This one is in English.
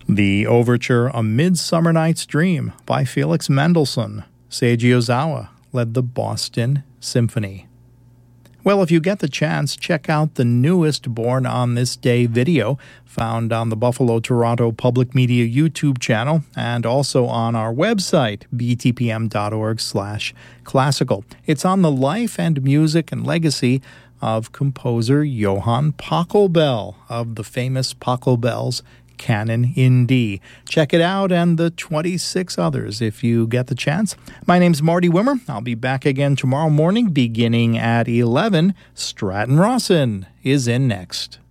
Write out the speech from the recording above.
The overture A Midsummer Night's Dream by Felix Mendelssohn. Seiji Ozawa led the Boston Symphony. Well, if you get the chance, check out the newest Born on This Day video found on the Buffalo Toronto Public Media YouTube channel and also on our website, btpm.org/classical. It's on the life and music and legacy of composer Johann Pachelbel of the famous Pachelbel's Canon in D. Check it out and the 26 others if you get the chance. My name's Marty Wimmer. I'll be back again tomorrow morning beginning at 11. Stratton Rawson is in next.